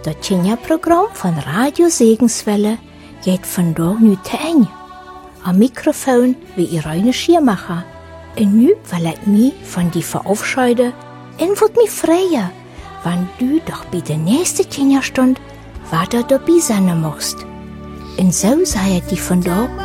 Das Kinderprogramm von Radio Segenswelle geht vandaag nu te einde. Am Mikrofon wie Irene Schiermacher. En nu wil ik mij van die verabschieden en wordt mij freuen, wenn du doch bei der nächsten Kinderstund weiter dabei sein musst. Und so sei es die vandaag